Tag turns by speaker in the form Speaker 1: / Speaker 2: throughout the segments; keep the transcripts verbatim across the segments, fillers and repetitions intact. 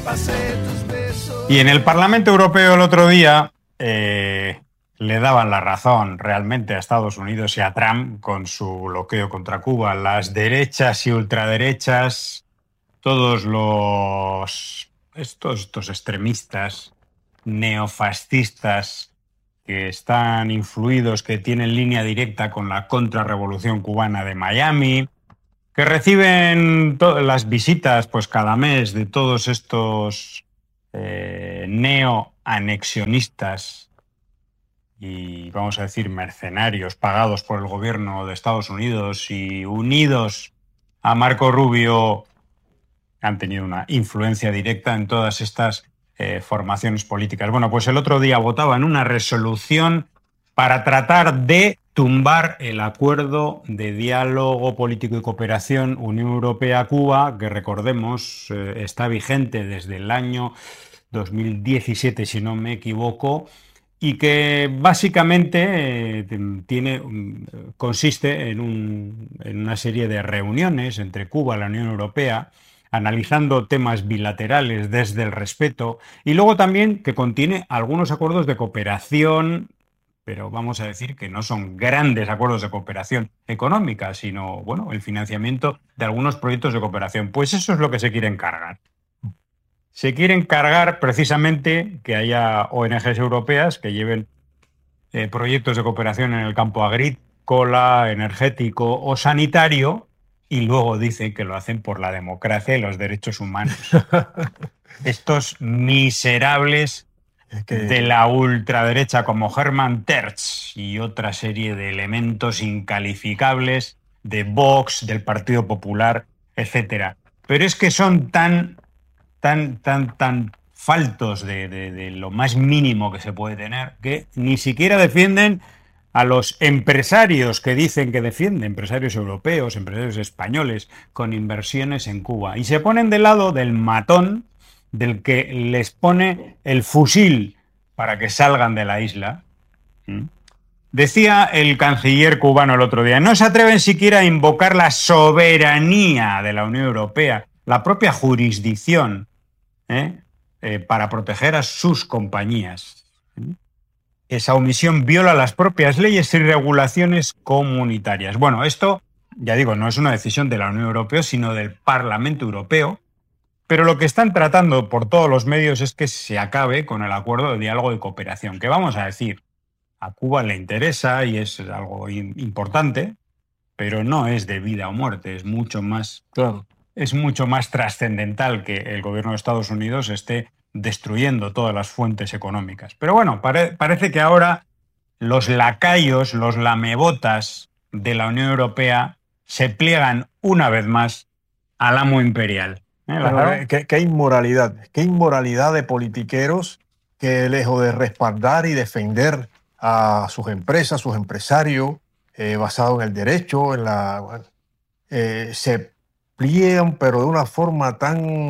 Speaker 1: Y en el Parlamento Europeo el otro día eh, le daban la razón realmente a Estados Unidos y a Trump con su bloqueo contra Cuba. Las derechas y ultraderechas, todos los estos, estos extremistas neofascistas que están influidos, que tienen línea directa con la contrarrevolución cubana de Miami, que reciben las visitas pues cada mes de todos estos eh, neoanexionistas y, vamos a decir, mercenarios pagados por el gobierno de Estados Unidos y unidos a Marco Rubio, han tenido una influencia directa en todas estas eh, formaciones políticas. Bueno, pues el otro día votaban una resolución para tratar de tumbar el acuerdo de diálogo político y cooperación Unión Europea-Cuba, que recordemos eh, está vigente desde el año dos mil diecisiete, si no me equivoco, y que básicamente eh, tiene, consiste en, un, en una serie de reuniones entre Cuba y la Unión Europea, analizando temas bilaterales desde el respeto, y luego también que contiene algunos acuerdos de cooperación, pero vamos a decir que no son grandes acuerdos de cooperación económica, sino, bueno, el financiamiento de algunos proyectos de cooperación. Pues eso es lo que se quiere encargar. Se quiere encargar precisamente que haya O N Ges europeas que lleven eh, proyectos de cooperación en el campo agrícola, energético o sanitario, y luego dicen que lo hacen por la democracia y los derechos humanos. Estos miserables
Speaker 2: Es que...
Speaker 1: de la ultraderecha como Hermann Tertsch y otra serie de elementos incalificables de Vox, del Partido Popular, etcétera. Pero es que son tan, tan, tan, tan faltos de, de, de lo más mínimo que se puede tener que ni siquiera defienden a los empresarios que dicen que defienden, empresarios europeos, empresarios españoles, con inversiones en Cuba. Y se ponen del lado del matón, del que les pone el fusil para que salgan de la isla. ¿Mm? Decía el canciller cubano el otro día, no se atreven siquiera a invocar la soberanía de la Unión Europea, la propia jurisdicción, ¿eh? Eh, para proteger a sus compañías. ¿Mm? Esa omisión viola las propias leyes y regulaciones comunitarias. Bueno, esto, ya digo, no es una decisión de la Unión Europea, sino del Parlamento Europeo, pero lo que están tratando por todos los medios es que se acabe con el acuerdo de diálogo y cooperación, que vamos a decir, a Cuba le interesa y es algo importante, pero no es de vida o muerte, es mucho más,
Speaker 2: Claro.
Speaker 1: es mucho más trascendental que el gobierno de Estados Unidos esté destruyendo todas las fuentes económicas. Pero bueno, pare, parece que ahora los lacayos, los lamebotas de la Unión Europea se pliegan una vez más al amo imperial. ¿Eh,
Speaker 2: Bueno, qué, qué inmoralidad, qué inmoralidad de politiqueros que, lejos de respaldar y defender a sus empresas, sus empresarios, eh, basado en el derecho, en la, bueno, eh, se pliegan, pero de una forma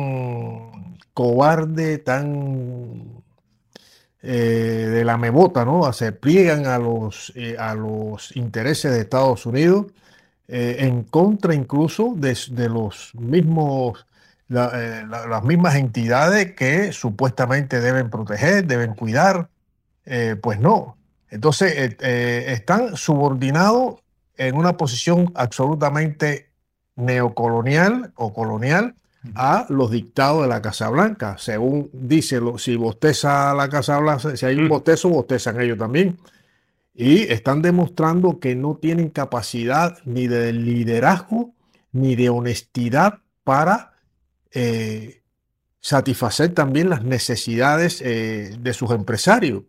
Speaker 2: tan cobarde, tan eh, de la mebota, ¿no? Se pliegan a los, eh, a los intereses de Estados Unidos, eh, en contra incluso de, de los mismos, la, eh, la, las mismas entidades que supuestamente deben proteger, deben cuidar. Eh, pues no. Entonces eh, eh, están subordinados en una posición absolutamente neocolonial o colonial a los dictados de la Casa Blanca. Según dice, si bosteza la Casa Blanca, si hay un bostezo, bostezan ellos también. Y están demostrando que no tienen capacidad ni de liderazgo ni de honestidad para eh, satisfacer también las necesidades eh, de sus empresarios,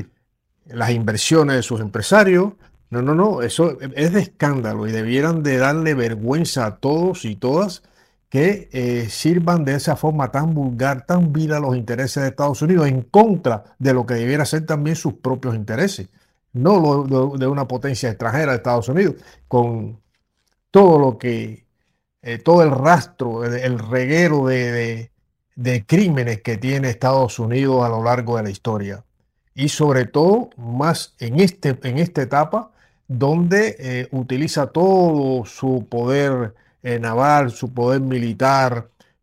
Speaker 2: las inversiones de sus empresarios. No, no, no, eso es de escándalo y debieran de darle vergüenza a todos y todas que eh, sirvan de esa forma tan vulgar, tan vil a los intereses de Estados Unidos, en contra de lo que debiera ser también sus propios intereses, no lo, lo, de una potencia extranjera de Estados Unidos, con todo lo que, eh, todo el rastro, el, el reguero de, de, de crímenes que tiene Estados Unidos a lo largo de la historia. Y sobre todo, más en, este, en esta etapa, donde eh, utiliza todo su poder eh, naval, su poder militar,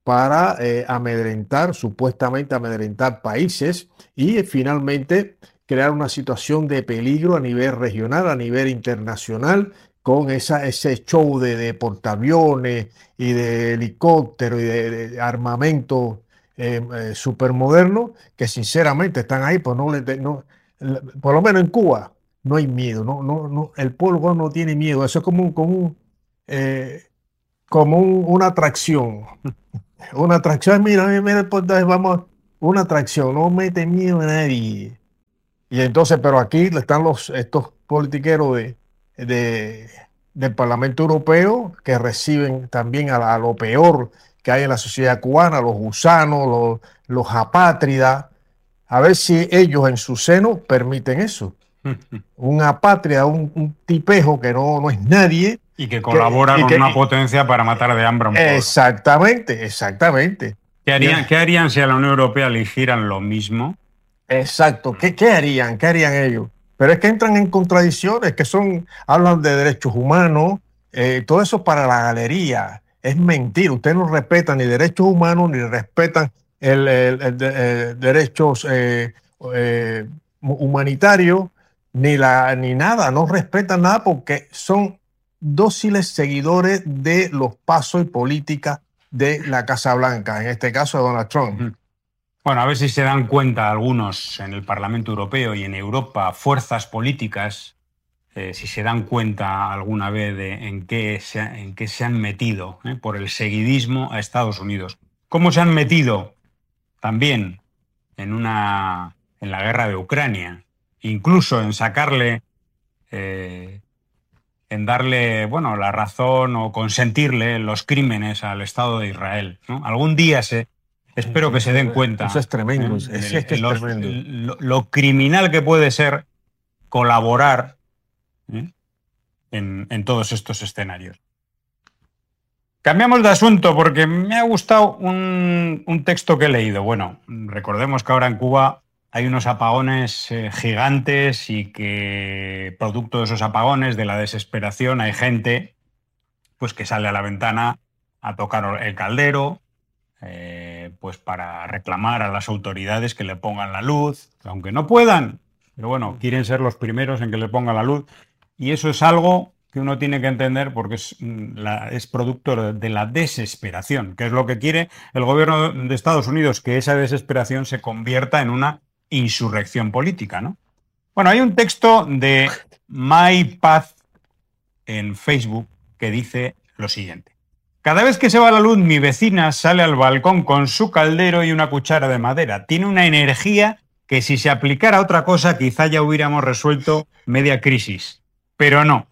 Speaker 2: para eh, amedrentar, supuestamente amedrentar países y eh, finalmente crear una situación de peligro a nivel regional, a nivel internacional, con esa, ese show de, de portaaviones y de helicópteros y de, de armamento eh, eh, supermoderno, que sinceramente están ahí, pues no, le, no por lo menos en Cuba no hay miedo, no, no, no, el pueblo no tiene miedo, eso es como un, como un, eh, como un, una atracción, una atracción, mira, mira, mira, pues, vamos, una atracción, no mete miedo a nadie. Y entonces, pero aquí están los, estos politiqueros de, de, del Parlamento Europeo que reciben también a, a lo peor que hay en la sociedad cubana, los gusanos, los, los apátridas, a ver si ellos en su seno permiten eso. Un apátrida, un, un tipejo que no, no es nadie.
Speaker 1: Y que colabora que, y con que, una potencia para matar de hambre a un pueblo.
Speaker 2: Exactamente, exactamente.
Speaker 1: ¿Qué harían, ¿Qué harían si a la Unión Europea le hicieran lo mismo?
Speaker 2: Exacto. ¿Qué, qué harían? ¿Qué harían ellos? Pero es que entran en contradicciones, que son, hablan de derechos humanos, eh, todo eso para la galería. Es mentira. Ustedes no respetan ni derechos humanos, ni respetan el, el, el, el derechos eh, eh, humanitarios, ni, la, ni nada. No respetan nada porque son dóciles seguidores de los pasos y políticas de la Casa Blanca, en este caso de Donald Trump.
Speaker 1: Bueno, a ver si se dan cuenta algunos en el Parlamento Europeo y en Europa, fuerzas políticas, eh, si se dan cuenta alguna vez de en qué se, en qué se han metido eh, por el seguidismo a Estados Unidos. ¿Cómo se han metido también en, una, en la guerra de Ucrania? Incluso en sacarle, eh, en darle bueno, la razón o consentirle los crímenes al Estado de Israel, ¿no? Algún día se... Espero que se den cuenta.
Speaker 2: Eso es tremendo.
Speaker 1: ¿eh?
Speaker 2: Es, es que es
Speaker 1: los,
Speaker 2: tremendo.
Speaker 1: Lo, lo criminal que puede ser colaborar ¿eh? en, en todos estos escenarios. Cambiamos de asunto porque me ha gustado un, un texto que he leído. Bueno, recordemos que ahora en Cuba hay unos apagones eh, gigantes y que producto de esos apagones, de la desesperación, hay gente pues, que sale a la ventana a tocar el caldero, Eh, pues para reclamar a las autoridades que le pongan la luz, aunque no puedan, pero bueno, quieren ser los primeros en que le pongan la luz, y eso es algo que uno tiene que entender porque es, la, es producto de la desesperación, que es lo que quiere el gobierno de Estados Unidos, que esa desesperación se convierta en una insurrección política, ¿no? Bueno, hay un texto de MyPath en Facebook que dice lo siguiente. Cada vez que se va la luz, mi vecina sale al balcón con su caldero y una cuchara de madera. Tiene una energía que si se aplicara otra cosa quizá ya hubiéramos resuelto media crisis. Pero no.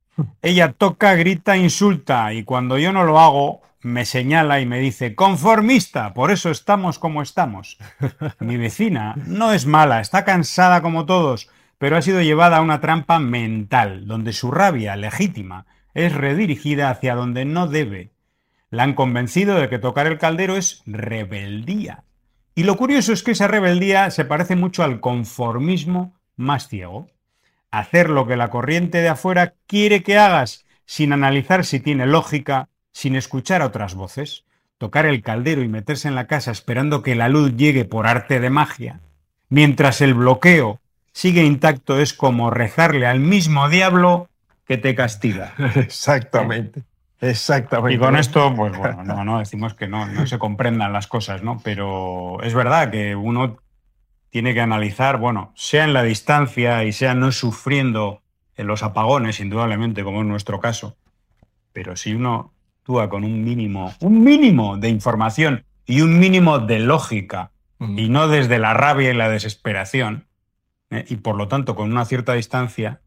Speaker 1: Ella toca, grita, insulta y cuando yo no lo hago me señala y me dice conformista, por eso estamos como estamos. Mi vecina no es mala, está cansada como todos, pero ha sido llevada a una trampa mental donde su rabia legítima es redirigida hacia donde no debe. La han convencido de que tocar el caldero es rebeldía. Y lo curioso es que esa rebeldía se parece mucho al conformismo más ciego. Hacer lo que la corriente de afuera quiere que hagas, sin analizar si tiene lógica, sin escuchar a otras voces. Tocar el caldero y meterse en la casa esperando que la luz llegue por arte de magia, mientras el bloqueo sigue intacto, es como rezarle al mismo diablo que te castiga.
Speaker 2: Exactamente. Exactamente.
Speaker 1: Y con esto, pues bueno, no, no decimos que no, no se comprendan las cosas, ¿no? Pero es verdad que uno tiene que analizar, bueno, sea en la distancia y sea no sufriendo en los apagones, indudablemente, como es nuestro caso. Pero si uno actúa con un mínimo, un mínimo de información y un mínimo de lógica, uh-huh. y no desde la rabia y la desesperación, ¿eh? Y por lo tanto con una cierta distancia,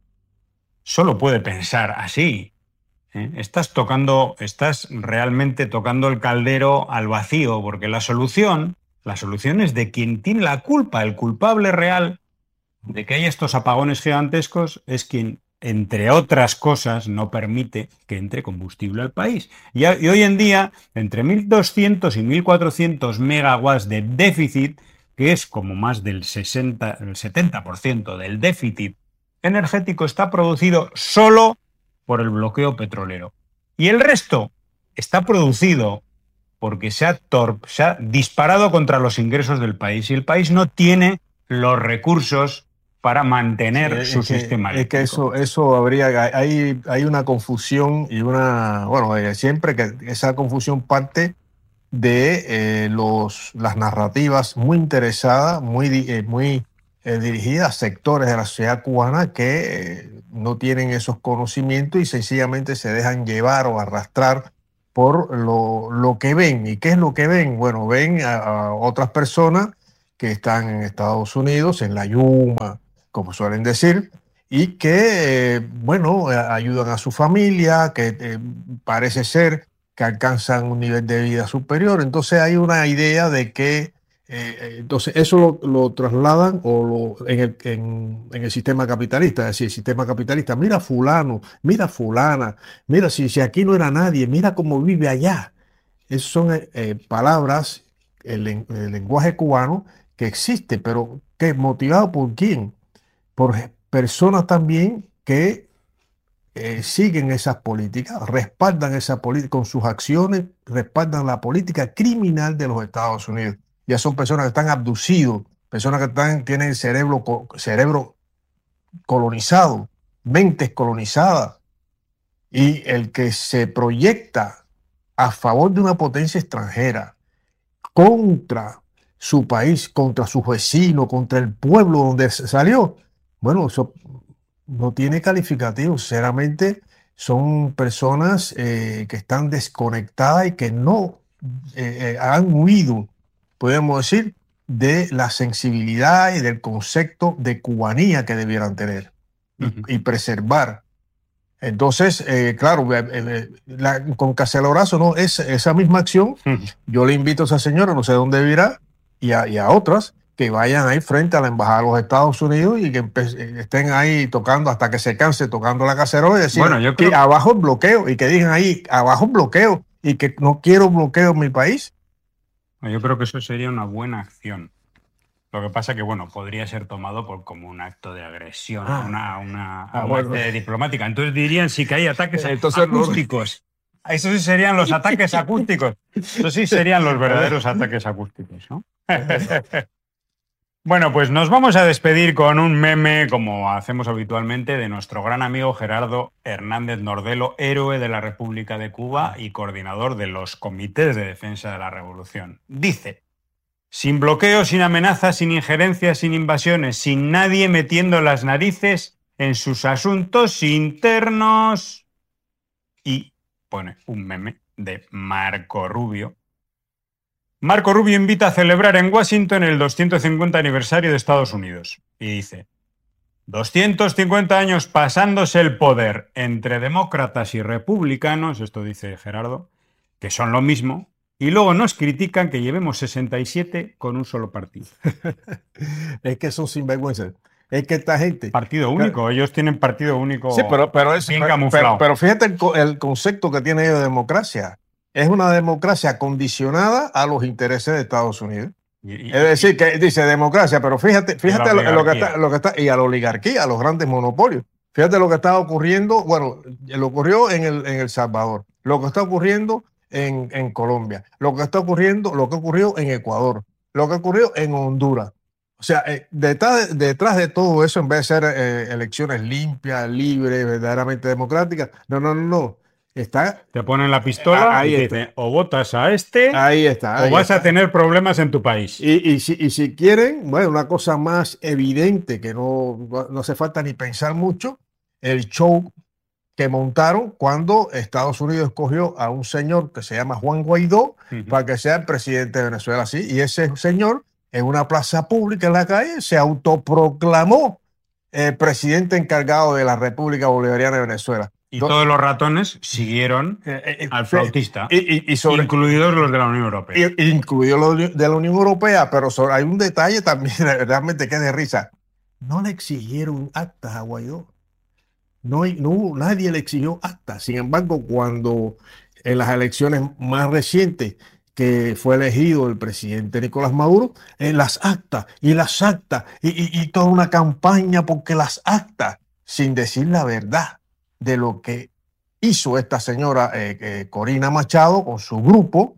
Speaker 1: solo puede pensar así. ¿Eh? Estás tocando, estás realmente tocando el caldero al vacío, porque la solución, la solución es de quien tiene la culpa, el culpable real de que haya estos apagones gigantescos es quien, entre otras cosas, no permite que entre combustible al país. Y, y hoy en día, entre mil doscientos y mil cuatrocientos megawatts de déficit, que es como más del sesenta, el setenta por ciento del déficit energético, está producido solo por el bloqueo petrolero. Y el resto está producido porque se ha, tor- se ha disparado contra los ingresos del país y el país no tiene los recursos para mantener
Speaker 2: Sí,
Speaker 1: su
Speaker 2: es que,
Speaker 1: sistema
Speaker 2: es que
Speaker 1: eléctrico.
Speaker 2: eso, eso habría, hay, hay una confusión y una, bueno, eh, siempre que esa confusión parte de eh, los, las narrativas muy interesadas, muy, di- eh, muy eh, dirigidas a sectores de la sociedad cubana que eh, no tienen esos conocimientos y sencillamente se dejan llevar o arrastrar por lo, lo que ven. ¿Y qué es lo que ven? Bueno, ven a, a otras personas que están en Estados Unidos, en la Yuma, como suelen decir, y que, eh, bueno, eh, ayudan a su familia, que eh, parece ser que alcanzan un nivel de vida superior. Entonces hay una idea de que, eh, eh, entonces eso lo, lo trasladan o lo, en, el, en, en el sistema capitalista, es decir, el sistema capitalista, mira fulano, mira fulana, mira si, si aquí no era nadie, mira cómo vive allá. Esas son eh, eh, palabras, el, len- el lenguaje cubano que existe, pero que motivado por quién, por personas también que eh, siguen esas políticas, respaldan esa política con sus acciones, respaldan la política criminal de los Estados Unidos. Ya son personas que están abducidos, personas que están, tienen el cerebro, co- cerebro colonizado, mentes colonizadas, y el que se proyecta a favor de una potencia extranjera contra su país, contra sus vecinos, contra el pueblo donde se salió. Bueno, eso no tiene calificativo. Sinceramente, son personas eh, que están desconectadas y que no eh, eh, han huido, podemos decir, de la sensibilidad y del concepto de cubanía que debieran tener y,
Speaker 1: Ujú.
Speaker 2: y preservar. Entonces, eh, claro, eh, eh, la- con Caselabrazo, ¿no? Es, esa misma acción,
Speaker 1: Ujú.
Speaker 2: yo le invito a esa señora, no sé dónde vivirá, y a, y a otras que vayan ahí frente a la Embajada de los Estados Unidos y que empe- eh, estén ahí tocando hasta que se canse tocando la cacerola y decir
Speaker 1: Bueno, yo
Speaker 2: que
Speaker 1: creo,
Speaker 2: abajo el bloqueo y que digan ahí abajo el bloqueo y que no quiero bloqueo en mi país.
Speaker 1: yo creo que eso sería una buena acción. Lo que pasa que, bueno, podría ser tomado por como un acto de agresión,
Speaker 2: Ah,
Speaker 1: una, una,
Speaker 2: ah,
Speaker 1: una
Speaker 2: bueno.
Speaker 1: sede diplomática. Entonces dirían sí que hay ataques
Speaker 2: Entonces, no.
Speaker 1: acústicos. Esos sí serían los ataques acústicos. Esos sí serían los
Speaker 2: A ver.
Speaker 1: verdaderos ataques acústicos, ¿no? Bueno, pues nos vamos a despedir con un meme, como hacemos habitualmente, de nuestro gran amigo Gerardo Hernández Nordelo, héroe de la República de Cuba y coordinador de los comités de defensa de la revolución. Dice: sin bloqueo, sin amenazas, sin injerencias, sin invasiones, sin nadie metiendo las narices en sus asuntos internos. Y pone un meme de Marco Rubio. Marco Rubio invita a celebrar en Washington el doscientos cincuenta aniversario de Estados Unidos. Y dice: doscientos cincuenta años pasándose el poder entre demócratas y republicanos, esto dice Gerardo, que son lo mismo, y luego nos critican que llevemos sesenta y siete con un solo partido.
Speaker 2: Es que son sinvergüenzas. Es que esta gente.
Speaker 1: Partido único, ellos tienen partido único
Speaker 2: Sí, pero, pero, es,
Speaker 1: bien
Speaker 2: pero,
Speaker 1: camuflado.
Speaker 2: pero fíjate el, co- el concepto que tiene ellos de democracia. Es una democracia condicionada a los intereses de Estados Unidos.
Speaker 1: Y, y-
Speaker 2: Es decir, que dice democracia, pero fíjate, fíjate lo, lo que
Speaker 1: oligarquía.
Speaker 2: está, lo que está, y a la oligarquía, a los grandes monopolios. Fíjate lo que está ocurriendo, bueno, lo ocurrió en el, en El Salvador, lo que está ocurriendo en, en Colombia, lo que está ocurriendo, lo que ocurrió en Ecuador, lo que ocurrió en Honduras. O sea, eh, detrás, de, detrás de todo eso, en vez de ser eh, elecciones limpias, libres, verdaderamente democráticas, no, no, no, no. Está,
Speaker 1: Te ponen la
Speaker 2: eh,
Speaker 1: pistola
Speaker 2: ahí
Speaker 1: y te
Speaker 2: está,
Speaker 1: dicen: o votas a este
Speaker 2: ahí está,
Speaker 1: o
Speaker 2: ahí
Speaker 1: vas a
Speaker 2: está.
Speaker 1: tener problemas en tu país.
Speaker 2: Y, y si, y si quieren, bueno, una cosa más evidente que no, no, no hace falta ni pensar mucho, el show que montaron cuando Estados Unidos escogió a un señor que se llama Juan Guaidó
Speaker 1: Ujú.
Speaker 2: para que sea el presidente de Venezuela, sí, y ese señor en una plaza pública en la calle se autoproclamó eh, presidente encargado de la República Bolivariana de Venezuela.
Speaker 1: Y
Speaker 2: Do-
Speaker 1: todos los ratones siguieron
Speaker 2: eh, eh,
Speaker 1: al
Speaker 2: fe-
Speaker 1: flautista,
Speaker 2: y, y- y sobre,
Speaker 1: incluidos los de la Unión Europea.
Speaker 2: i- incluido lo de de la Unión Europea, pero sobre- hay un detalle también realmente que es de risa. No le exigieron actas a Guaidó. No, hay- no hubo- nadie le exigió actas. Sin embargo, cuando en las elecciones más recientes que fue elegido el presidente Nicolás Maduro, en las actas y las actas y, y- y toda una campaña porque las actas, sin decir la verdad de lo que hizo esta señora eh, eh, Corina Machado con su grupo,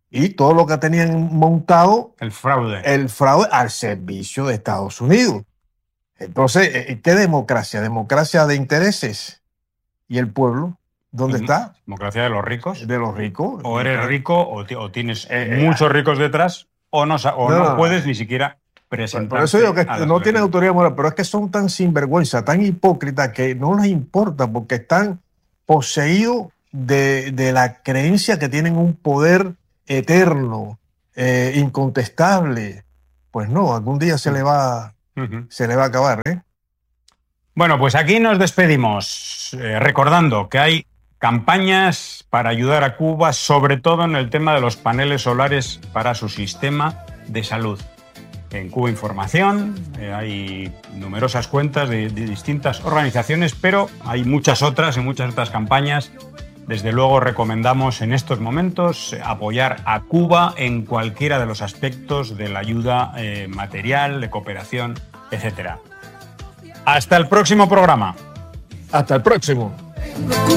Speaker 2: y todo lo que tenían montado,
Speaker 1: el fraude,
Speaker 2: el fraude al servicio de Estados Unidos. Entonces, ¿qué democracia? Democracia de intereses. ¿Y el pueblo? ¿Dónde está?
Speaker 1: Democracia de los ricos.
Speaker 2: De los ricos.
Speaker 1: O eres rico o, o tienes
Speaker 2: eh,
Speaker 1: muchos ricos detrás o no, o no,
Speaker 2: no
Speaker 1: puedes ni siquiera presentar.
Speaker 2: Por eso digo que no tienen autoridad moral, pero es que son tan sinvergüenza, tan hipócritas que no les importa porque están poseídos de, de la creencia que tienen un poder eterno, eh, incontestable. Pues no, algún día se le va, uh-huh. se le va a acabar, ¿eh?
Speaker 1: Bueno, pues aquí nos despedimos eh, recordando que hay campañas para ayudar a Cuba, sobre todo en el tema de los paneles solares para su sistema de salud. En Cuba Información eh, hay numerosas cuentas de, de distintas organizaciones, pero hay muchas otras y muchas otras campañas. Desde luego recomendamos en estos momentos apoyar a Cuba en cualquiera de los aspectos de la ayuda eh, material, de cooperación, etcétera. Hasta el próximo programa.
Speaker 2: Hasta el próximo.